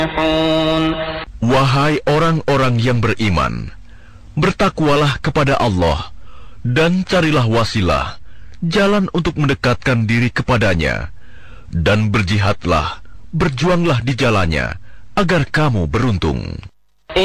Wahai orang-orang yang beriman, bertakwalah kepada Allah dan carilah wasilah, jalan untuk mendekatkan diri kepadanya, dan berjihadlah, berjuanglah di jalannya, agar kamu beruntung.